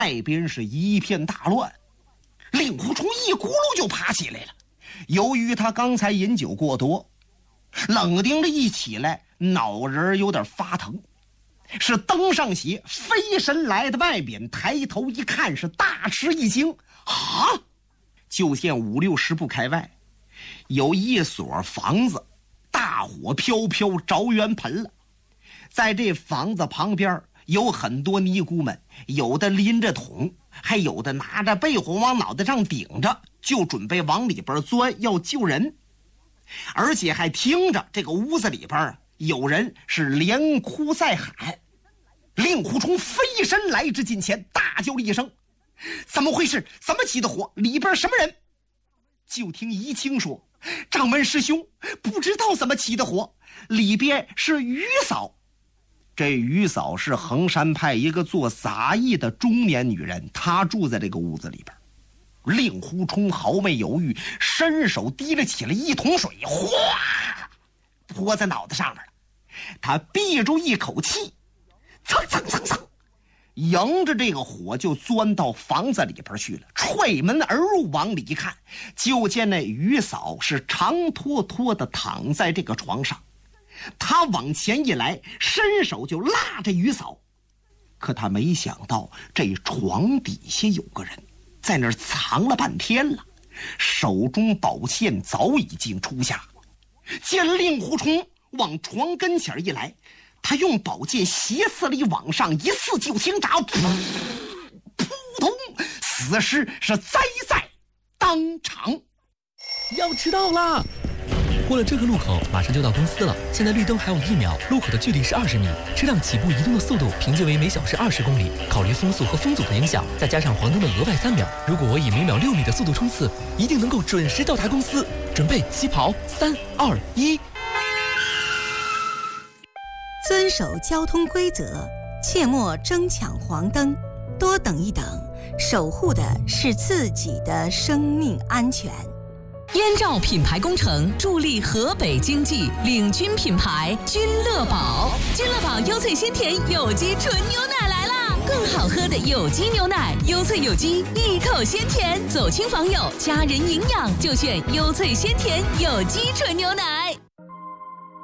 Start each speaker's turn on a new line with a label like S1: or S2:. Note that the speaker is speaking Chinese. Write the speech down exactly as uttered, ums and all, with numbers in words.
S1: 外边是一片大乱。令狐冲一咕噜就爬起来了，由于他刚才饮酒过多，冷丁的一起来，脑仁有点发疼，是登上鞋飞身来到外边，抬头一看是大吃一惊啊！就见五六十步开外有一所房子，大火飘飘着圆盆了。在这房子旁边有很多尼姑们，有的拎着桶，还有的拿着被火往脑袋上顶着，就准备往里边钻要救人。而且还听着这个屋子里边有人是连哭带喊。令狐冲飞身来至近前，大叫了一声：怎么回事？怎么起的火？里边什么人？就听怡清说：掌门师兄，不知道怎么起的火，里边是于嫂。这于嫂是衡山派一个做杂役的中年女人，她住在这个屋子里边。令狐冲毫没犹豫，伸手提了起来一桶水，哗，泼在脑袋上面了。他憋住一口气，蹭蹭蹭蹭，迎着这个火就钻到房子里边去了。踹门而入，往里一看，就见那于嫂是长拖拖的躺在这个床上。他往前一来，伸手就拉着于嫂，可他没想到这床底下有个人在那儿藏了半天了，手中宝剑早已经出下。见令狐冲往床跟前一来，他用宝剑斜刺里往上一刺，就听着噗扑通，死尸是栽在当场。
S2: 要迟到啦！过了这个路口马上就到公司了，现在绿灯还有一秒，路口的距离是二十米，车辆起步移动的速度平均为每小时二十公里。考虑风速和风阻的影响，再加上黄灯的额外三秒，如果我以每秒六米的速度冲刺，一定能够准时到达公司。准备起跑，三二一。
S3: 遵守交通规则，切莫争抢黄灯，多等一等，守护的是自己的生命安全。
S4: 燕赵品牌工程助力河北经济，领军品牌君乐宝。君乐宝优萃鲜甜有机纯牛奶来啦！更好喝的有机牛奶，优萃有机，一口鲜甜。走亲访友，家人营养，就选优萃鲜甜有机纯牛奶。